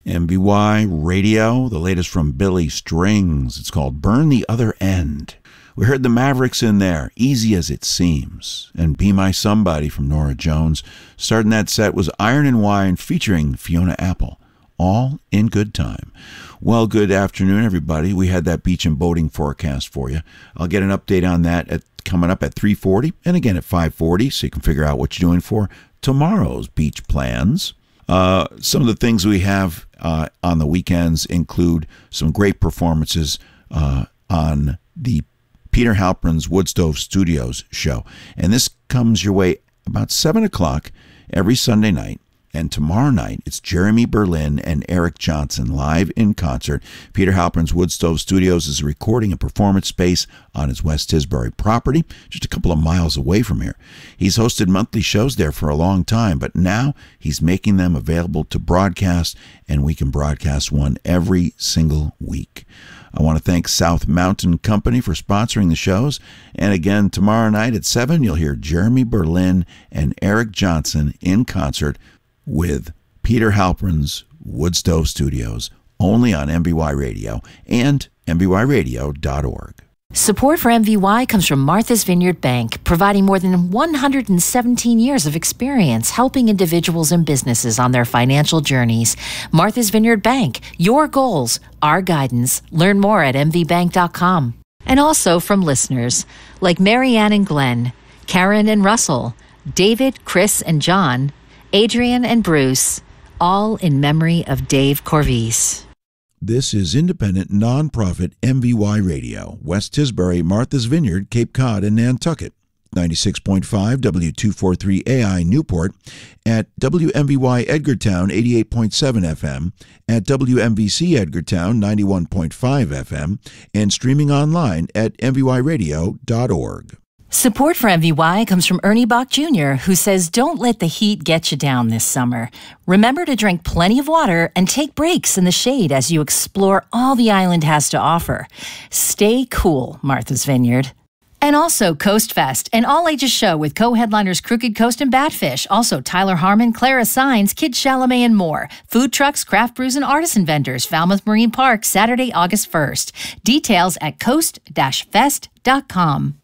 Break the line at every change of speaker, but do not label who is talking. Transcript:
MBY Radio, the latest from Billy Strings. It's called Burn the Other End. We heard the Mavericks in there, Easy as It Seems, and Be My Somebody from Norah Jones. Starting that set was Iron and Wine featuring Fiona Apple, all in good time. Well, good afternoon, everybody. We had that beach and boating forecast for you. I'll get an update on that coming up at 3:40 and again at 5:40, so you can figure out what you're doing for tomorrow's beach plans. Some of the things we have on the weekends include some great performances on the Peter Halpern's Woodstove Studios show. And this comes your way about 7 o'clock every Sunday night. And tomorrow night, it's Jeremy Berlin and Eric Johnson live in concert. Peter Halpern's Woodstove Studios is a recording and performance space on his West Tisbury property, just a couple of miles away from here. He's hosted monthly shows there for a long time, but now he's making them available to broadcast, and we can broadcast one every single week. I want to thank South Mountain Company for sponsoring the shows. And again, tomorrow night at 7, you'll hear Jeremy Berlin and Eric Johnson in concert with Peter Halpern's Woodstove Studios, only on MBY Radio and MBYradio.org.
Support for MVY comes from Martha's Vineyard Bank, providing more than 117 years of experience helping individuals and businesses on their financial journeys. Martha's Vineyard Bank, your goals, our guidance. Learn more at mvbank.com. And also from listeners like Marianne and Glenn, Karen and Russell, David, Chris and John, Adrian and Bruce, all in memory of Dave Corvise.
This is independent, non-profit MVY Radio, West Tisbury, Martha's Vineyard, Cape Cod, and Nantucket. 96.5 W243AI Newport, at WMVY Edgartown 88.7 FM, at WMVC Edgartown 91.5 FM, and streaming online at mvyradio.org.
Support for MVY comes from Ernie Bach Jr., who says don't let the heat get you down this summer. Remember to drink plenty of water and take breaks in the shade as you explore all the island has to offer. Stay cool, Martha's Vineyard. And also Coast Fest, an all-ages show with co-headliners Crooked Coast and Batfish, also Tyler Harmon, Clara Sines, Kid Chalamet, and more. Food trucks, craft brews, and artisan vendors, Falmouth Marine Park, Saturday, August 1st. Details at coast-fest.com.